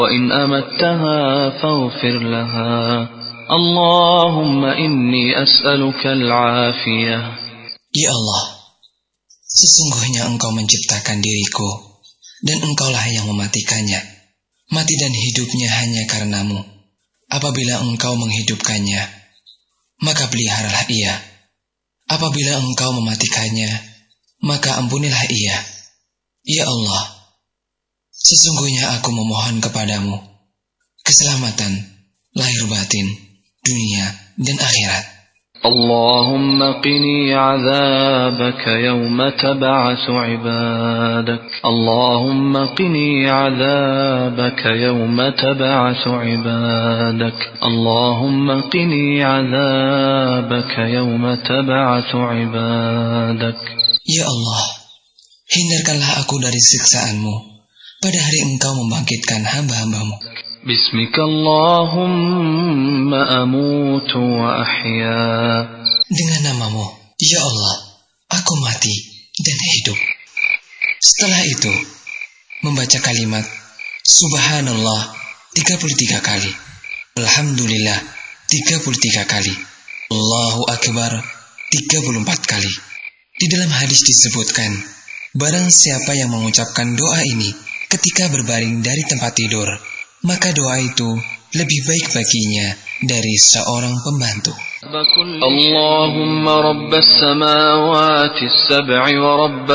وإن أمتها فاغفر لها اللهم إني أسألك العافية. Ya Allah, sesungguhnya Engkau menciptakan diriku, dan Engkaulah yang mematikannya. Mati dan hidupnya hanya karena-Mu. Apabila Engkau menghidupkannya, maka peliharalah ia. Apabila Engkau mematikannya, maka ampunilah ia. Ya Allah, sesungguhnya aku memohon kepadamu keselamatan lahir batin, dunia dan akhirat. اللهم قني عذابك يوم تبعث عبادك اللهم قني عذابك يوم تبعث عبادك اللهم قني عذابك يوم تبعث عبادك. Ya Allah, hindarkanlah aku dari siksaanmu pada hari Engkau membangkitkan hamba-hambamu. بسمك اللهم أموت وأحيا. Dengan namamu, ya Allah, aku mati dan hidup. Setelah itu, membaca kalimat Subhanallah 33 kali, Alhamdulillah 33 kali, Allahu Akbar 34 kali. Di dalam hadis disebutkan, barang siapa yang mengucapkan doa ini ketika berbaring dari tempat tidur, maka doa itu lebih baik baginya dari seorang pembantu. Allahumma rabbas samawati as-sab'i wa rabb